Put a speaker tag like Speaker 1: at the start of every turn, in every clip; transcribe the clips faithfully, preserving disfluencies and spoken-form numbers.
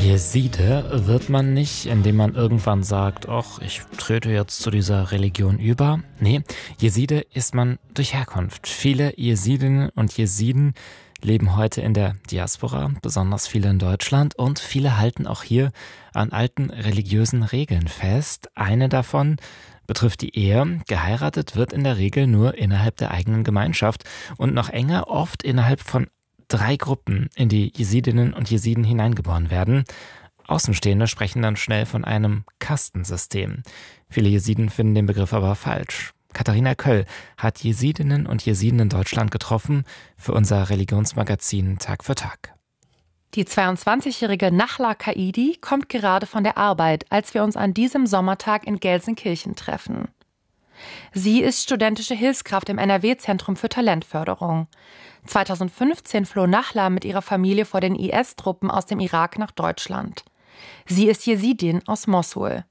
Speaker 1: Jeside wird man nicht, indem man irgendwann sagt, ach, ich trete jetzt zu dieser Religion über. Nee, Jeside ist man durch Herkunft. Viele Jesidinnen und Jesiden leben heute in der Diaspora, besonders viele in Deutschland, und viele halten auch hier an alten religiösen Regeln fest. Eine davon betrifft die Ehe. Geheiratet wird in der Regel nur innerhalb der eigenen Gemeinschaft und noch enger oft innerhalb von drei Gruppen, in die Jesidinnen und Jesiden hineingeboren werden. Außenstehende sprechen dann schnell von einem Kastensystem. Viele Jesiden finden den Begriff aber falsch. Katharina Köll hat Jesidinnen und Jesiden in Deutschland getroffen für unser Religionsmagazin Tag für Tag.
Speaker 2: Die zweiundzwanzigjährige Nachla Kaidi kommt gerade von der Arbeit, als wir uns an diesem Sommertag in Gelsenkirchen treffen. Sie ist studentische Hilfskraft im N R W-Zentrum für Talentförderung. zweitausendfünfzehn floh Nachla mit ihrer Familie vor den I S-Truppen aus dem Irak nach Deutschland. Sie ist Jesidin aus Mossul.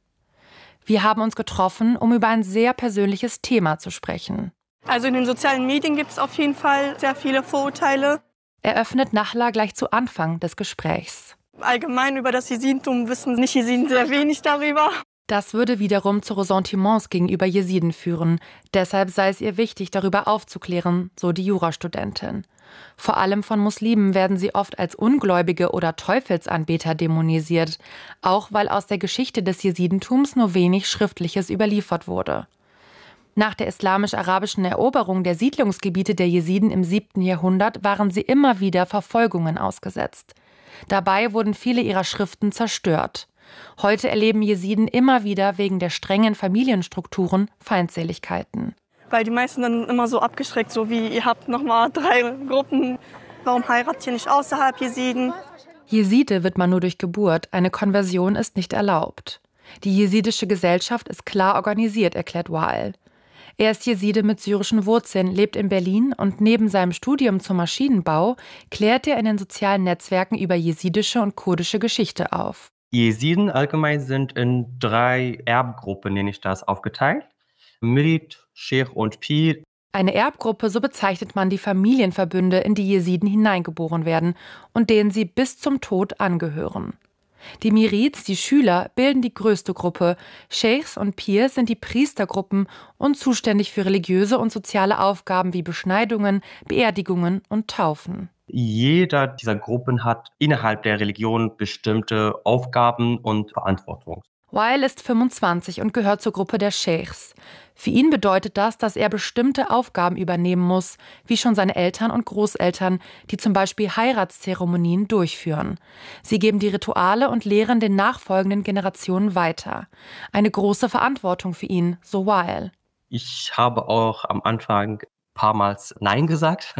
Speaker 2: Wir haben uns getroffen, um über ein sehr persönliches Thema zu sprechen.
Speaker 3: Also in den sozialen Medien gibt es auf jeden Fall sehr viele Vorurteile.
Speaker 2: Eröffnet Nachla gleich zu Anfang des Gesprächs.
Speaker 3: Allgemein über das Jesidentum wissen nicht Jesiden sehr wenig darüber.
Speaker 2: Das würde wiederum zu Ressentiments gegenüber Jesiden führen. Deshalb sei es ihr wichtig, darüber aufzuklären, so die Jurastudentin. Vor allem von Muslimen werden sie oft als Ungläubige oder Teufelsanbeter dämonisiert, auch weil aus der Geschichte des Jesidentums nur wenig Schriftliches überliefert wurde. Nach der islamisch-arabischen Eroberung der Siedlungsgebiete der Jesiden im siebten Jahrhundert waren sie immer wieder Verfolgungen ausgesetzt. Dabei wurden viele ihrer Schriften zerstört. Heute erleben Jesiden immer wieder wegen der strengen Familienstrukturen Feindseligkeiten.
Speaker 3: Weil die meisten dann immer so abgeschreckt, so wie ihr habt nochmal drei Gruppen. Warum heiratet ihr nicht außerhalb Jesiden?
Speaker 2: Jeside wird man nur durch Geburt, eine Konversion ist nicht erlaubt. Die jesidische Gesellschaft ist klar organisiert, erklärt Wael. Er ist Jeside mit syrischen Wurzeln, lebt in Berlin und neben seinem Studium zum Maschinenbau klärt er in den sozialen Netzwerken über jesidische und kurdische Geschichte auf.
Speaker 4: Jesiden allgemein sind in drei Erbgruppen, nenne ich das, aufgeteilt. Mirit, Sheikh und Pir.
Speaker 2: Eine Erbgruppe, so bezeichnet man die Familienverbünde, in die Jesiden hineingeboren werden und denen sie bis zum Tod angehören. Die Mirids, die Schüler, bilden die größte Gruppe. Sheikhs und Pirs sind die Priestergruppen und zuständig für religiöse und soziale Aufgaben wie Beschneidungen, Beerdigungen und Taufen.
Speaker 4: Jeder dieser Gruppen hat innerhalb der Religion bestimmte Aufgaben und Verantwortung.
Speaker 2: Wael ist fünfundzwanzig und gehört zur Gruppe der Sheikhs. Für ihn bedeutet das, dass er bestimmte Aufgaben übernehmen muss, wie schon seine Eltern und Großeltern, die zum Beispiel Heiratszeremonien durchführen. Sie geben die Rituale und lehren den nachfolgenden Generationen weiter. Eine große Verantwortung für ihn, so Wael.
Speaker 4: Ich habe auch am Anfang ein paar Mal Nein gesagt.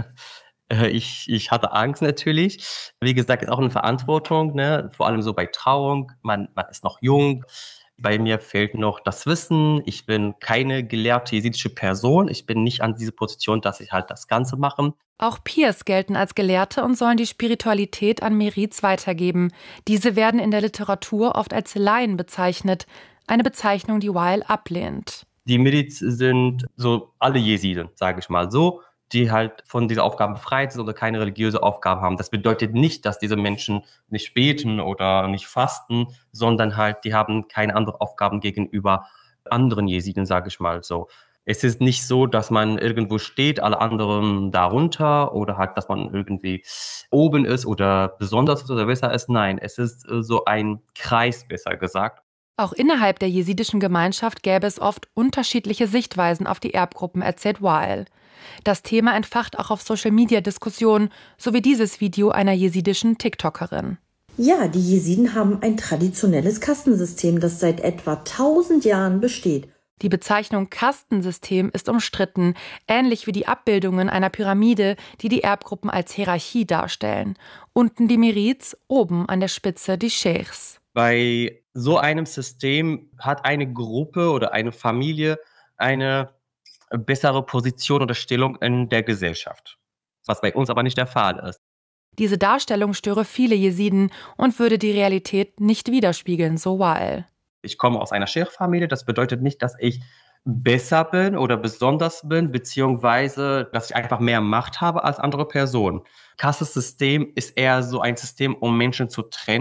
Speaker 4: Ich, ich hatte Angst natürlich. Wie gesagt, ist auch eine Verantwortung, ne? Vor allem so bei Trauung. Man, man ist noch jung. Bei mir fehlt noch das Wissen. Ich bin keine gelehrte jesidische Person. Ich bin nicht an diese Position, dass ich halt das Ganze mache.
Speaker 2: Auch Pirs gelten als Gelehrte und sollen die Spiritualität an Merids weitergeben. Diese werden in der Literatur oft als Laien bezeichnet. Eine Bezeichnung, die Wael ablehnt.
Speaker 4: Die Merids sind so alle Jesiden, sage ich mal so, die halt von dieser Aufgabe befreit sind oder keine religiöse Aufgabe haben. Das bedeutet nicht, dass diese Menschen nicht beten oder nicht fasten, sondern halt, die haben keine anderen Aufgaben gegenüber anderen Jesiden, sage ich mal so. Es ist nicht so, dass man irgendwo steht, alle anderen darunter oder halt, dass man irgendwie oben ist oder besonders ist oder besser ist. Nein, es ist so ein Kreis, besser gesagt.
Speaker 2: Auch innerhalb der jesidischen Gemeinschaft gäbe es oft unterschiedliche Sichtweisen auf die Erbgruppen, erzählt Wael. Das Thema entfacht auch auf Social-Media-Diskussionen, so wie dieses Video einer jesidischen TikTokerin.
Speaker 5: Ja, die Jesiden haben ein traditionelles Kastensystem, das seit etwa tausend Jahren besteht.
Speaker 2: Die Bezeichnung Kastensystem ist umstritten, ähnlich wie die Abbildungen einer Pyramide, die die Erbgruppen als Hierarchie darstellen. Unten die Merids, oben an der Spitze die Sheikhs.
Speaker 4: Bei so einem System hat eine Gruppe oder eine Familie eine bessere Position oder Stellung in der Gesellschaft, was bei uns aber nicht der Fall ist.
Speaker 2: Diese Darstellung störe viele Jesiden und würde die Realität nicht widerspiegeln, so Wael.
Speaker 4: Ich komme aus einer Sheikh-Familie, das bedeutet nicht, dass ich besser bin oder besonders bin, beziehungsweise, dass ich einfach mehr Macht habe als andere Personen. Kastensystem ist eher so ein System, um Menschen zu trennen,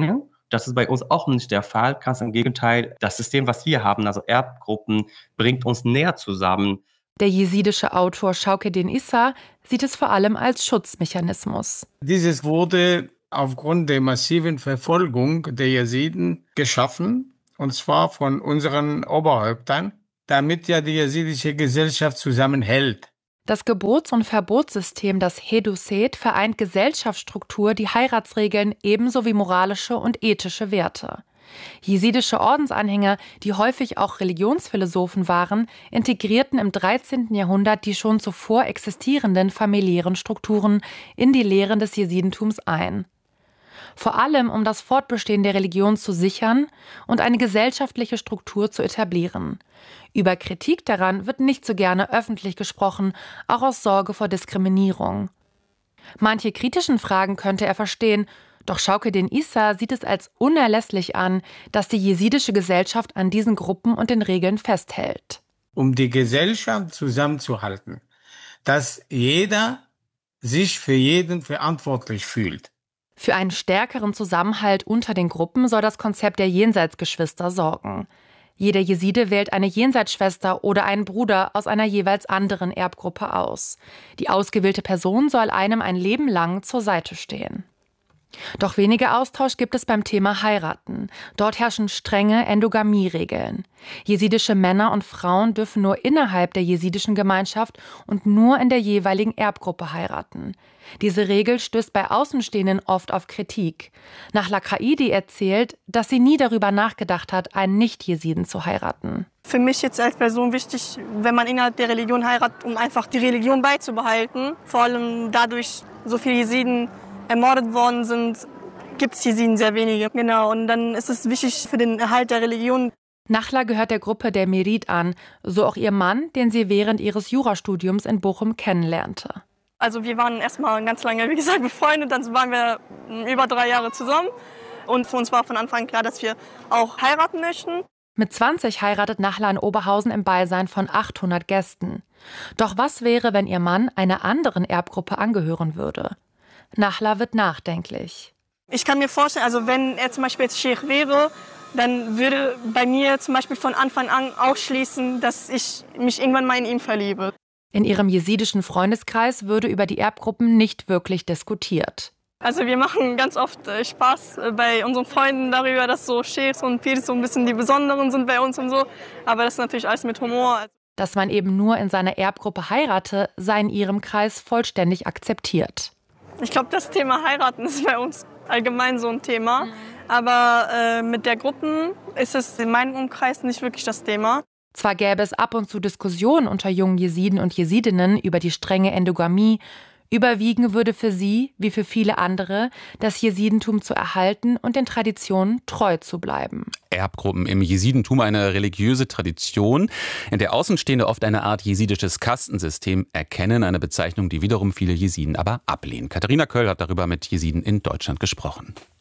Speaker 4: Das ist bei uns auch nicht der Fall. Ganz im Gegenteil, das System, was wir haben, also Erbgruppen, bringt uns näher zusammen.
Speaker 2: Der jesidische Autor Shaukeddin Issa sieht es vor allem als Schutzmechanismus.
Speaker 6: Dieses wurde aufgrund der massiven Verfolgung der Jesiden geschaffen, und zwar von unseren Oberhäuptern, damit ja die jesidische Gesellschaft zusammenhält.
Speaker 2: Das Gebots- und Verbotssystem, das Hedusset, vereint Gesellschaftsstruktur, die Heiratsregeln ebenso wie moralische und ethische Werte. Jesidische Ordensanhänger, die häufig auch Religionsphilosophen waren, integrierten im dreizehnten Jahrhundert die schon zuvor existierenden familiären Strukturen in die Lehren des Jesidentums ein. Vor allem, um das Fortbestehen der Religion zu sichern und eine gesellschaftliche Struktur zu etablieren. Über Kritik daran wird nicht so gerne öffentlich gesprochen, auch aus Sorge vor Diskriminierung. Manche kritischen Fragen könnte er verstehen, doch Shaukeddin Issa sieht es als unerlässlich an, dass die jesidische Gesellschaft an diesen Gruppen und den Regeln festhält.
Speaker 6: Um die Gesellschaft zusammenzuhalten, dass jeder sich für jeden verantwortlich fühlt.
Speaker 2: Für einen stärkeren Zusammenhalt unter den Gruppen soll das Konzept der Jenseitsgeschwister sorgen. Jeder Jeside wählt eine Jenseitsschwester oder einen Bruder aus einer jeweils anderen Erbgruppe aus. Die ausgewählte Person soll einem ein Leben lang zur Seite stehen. Doch weniger Austausch gibt es beim Thema Heiraten. Dort herrschen strenge Endogamie-Regeln. Jesidische Männer und Frauen dürfen nur innerhalb der jesidischen Gemeinschaft und nur in der jeweiligen Erbgruppe heiraten. Diese Regel stößt bei Außenstehenden oft auf Kritik. Nachla Kaidi erzählt, dass sie nie darüber nachgedacht hat, einen Nicht-Jesiden zu heiraten.
Speaker 3: Für mich jetzt als Person wichtig, wenn man innerhalb der Religion heiratet, um einfach die Religion beizubehalten. Vor allem dadurch, so viele Jesiden ermordet worden sind, gibt es Jesiden sehr wenige. Genau, und dann ist es wichtig für den Erhalt der Religion.
Speaker 2: Nachla gehört der Gruppe der Merid an, so auch ihr Mann, den sie während ihres Jurastudiums in Bochum kennenlernte.
Speaker 3: Also wir waren erstmal ganz lange, wie gesagt, befreundet, dann waren wir über drei Jahre zusammen. Und für uns war von Anfang an klar, dass wir auch heiraten möchten.
Speaker 2: Mit zwanzig heiratet Nachla in Oberhausen im Beisein von achthundert Gästen. Doch was wäre, wenn ihr Mann einer anderen Erbgruppe angehören würde? Nachla wird nachdenklich.
Speaker 3: Ich kann mir vorstellen, also wenn er zum Beispiel jetzt Scheich wäre, dann würde bei mir zum Beispiel von Anfang an ausschließen, dass ich mich irgendwann mal in ihn verliebe.
Speaker 2: In ihrem jesidischen Freundeskreis würde über die Erbgruppen nicht wirklich diskutiert.
Speaker 3: Also wir machen ganz oft Spaß bei unseren Freunden darüber, dass so Scheichs und Pirs so ein bisschen die Besonderen sind bei uns und so. Aber das ist natürlich alles mit Humor.
Speaker 2: Dass man eben nur in seiner Erbgruppe heirate, sei in ihrem Kreis vollständig akzeptiert.
Speaker 3: Ich glaube, das Thema Heiraten ist bei uns allgemein so ein Thema. Aber äh, mit der Gruppen ist es in meinem Umkreis nicht wirklich das Thema.
Speaker 2: Zwar gäbe es ab und zu Diskussionen unter jungen Jesiden und Jesidinnen über die strenge Endogamie, überwiegen würde für sie, wie für viele andere, das Jesidentum zu erhalten und den Traditionen treu zu bleiben.
Speaker 7: Erbgruppen im Jesidentum, eine religiöse Tradition, in der Außenstehende oft eine Art jesidisches Kastensystem erkennen, eine Bezeichnung, die wiederum viele Jesiden aber ablehnen. Katharina Köll hat darüber mit Jesiden in Deutschland gesprochen.